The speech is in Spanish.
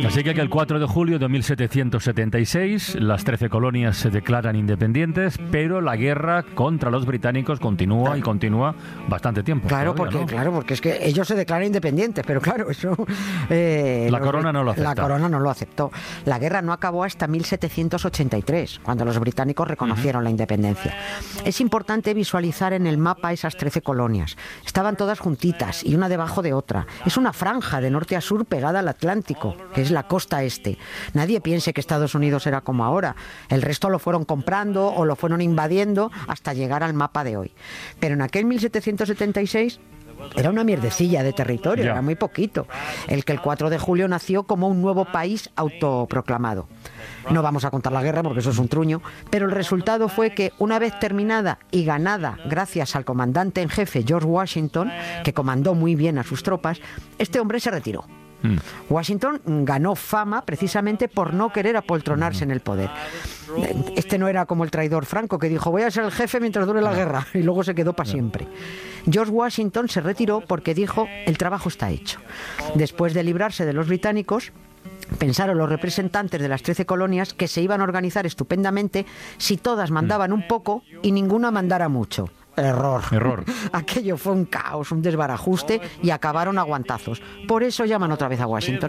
Así que el 4 de julio de 1776 las 13 colonias se declaran independientes, pero la guerra contra los británicos continúa y continúa bastante tiempo. Claro, todavía, porque es que ellos se declaran independientes, pero claro, eso... la corona no lo acepta. La corona no lo aceptó. La guerra no acabó hasta 1783, cuando los británicos reconocieron la independencia. Es importante visualizar en el mapa esas 13 colonias. Estaban todas juntitas y una debajo de otra. Es una franja de norte a sur pegada al Atlántico, que es la costa este. Nadie piense que Estados Unidos era como ahora. El resto lo fueron comprando o lo fueron invadiendo hasta llegar al mapa de hoy. Pero en aquel 1776... era una mierdecilla de territorio, era muy poquito. El 4 de julio nació como un nuevo país autoproclamado. No vamos a contar la guerra porque eso es un truño, pero el resultado fue que una vez terminada y ganada gracias al comandante en jefe George Washington, que comandó muy bien a sus tropas, este hombre se retiró. Washington ganó fama precisamente por no querer apoltronarse en el poder. Este no era como el traidor Franco, que dijo: voy a ser el jefe mientras dure la guerra, y luego se quedó para siempre. George Washington se retiró porque dijo: el trabajo está hecho. Después de librarse de los británicos, pensaron los representantes de las 13 colonias que se iban a organizar estupendamente si todas mandaban un poco y ninguna mandara mucho. Error. Aquello fue un caos, un desbarajuste, y acabaron a guantazos. Por eso llaman otra vez a Washington.